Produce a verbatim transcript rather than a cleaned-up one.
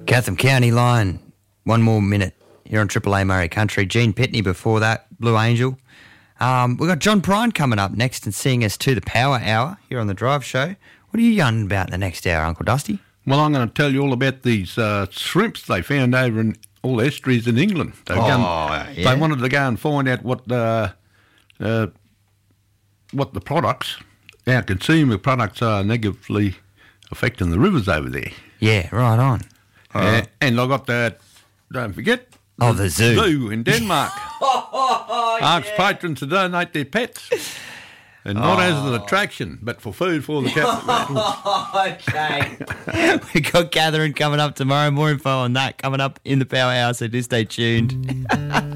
Chatham County Line, one more minute here on Triple A Murray Country. Gene Pitney before that, Blue Angel. Um, we've got John Prine coming up next and seeing us to the Power Hour here on the Drive Show. What are you yarning about in the next hour, Uncle Dusty? Well, I'm going to tell you all about these uh, shrimps they found over in all the estuaries in England. They, oh, gone, yeah. they wanted to go and find out what uh, uh, what the products, our consumer products, are negatively affecting the rivers over there. Yeah, right on. Uh, Right. And I got that, don't forget, Oh, the zoo. zoo in Denmark. oh, Asks patrons to donate their pets. And not oh. as an attraction, but for food for the captain. Okay. we got gathering coming up tomorrow. More info on that coming up in the Power Hour, so do stay tuned.